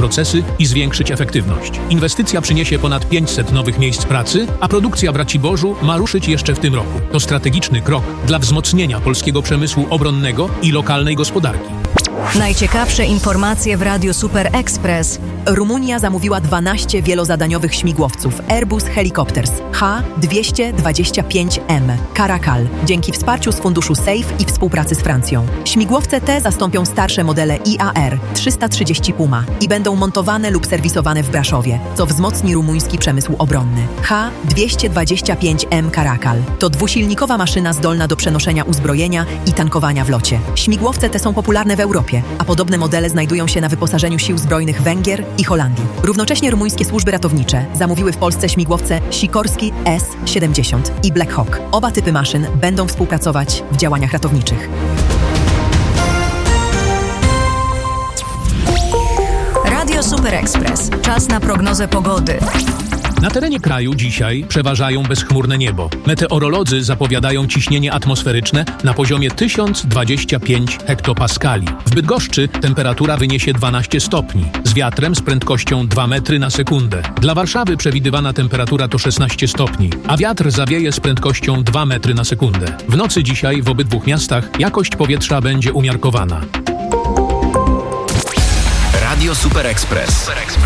procesy i zwiększyć efektywność. Inwestycja przyniesie ponad 500 nowych miejsc pracy, a produkcja w Raciborzu ma ruszyć jeszcze w tym roku. To strategiczny krok dla wzmocnienia polskiego przemysłu obronnego i lokalnej gospodarki. Najciekawsze informacje w Radiu Super Express. Rumunia zamówiła 12 wielozadaniowych śmigłowców Airbus Helicopters H225M Caracal dzięki wsparciu z funduszu SAFE i współpracy z Francją. Śmigłowce te zastąpią starsze modele IAR-330 Puma i będą montowane lub serwisowane w Braszowie, co wzmocni rumuński przemysł obronny. H225M Caracal to dwusilnikowa maszyna zdolna do przenoszenia uzbrojenia i tankowania w locie. Śmigłowce te są popularne w Europie, a podobne modele znajdują się na wyposażeniu sił zbrojnych Węgier i Holandii. Równocześnie rumuńskie służby ratownicze zamówiły w Polsce śmigłowce Sikorsky S-70 i Black Hawk. Oba typy maszyn będą współpracować w działaniach ratowniczych. Radio Super Express. Czas na prognozę pogody. Na terenie kraju dzisiaj przeważają bezchmurne niebo. Meteorolodzy zapowiadają ciśnienie atmosferyczne na poziomie 1025 hektopaskali. W Bydgoszczy temperatura wyniesie 12 stopni, z wiatrem z prędkością 2 metry na sekundę. Dla Warszawy przewidywana temperatura to 16 stopni, a wiatr zawieje z prędkością 2 metry na sekundę. W nocy dzisiaj w obydwu miastach jakość powietrza będzie umiarkowana. Radio Super Express.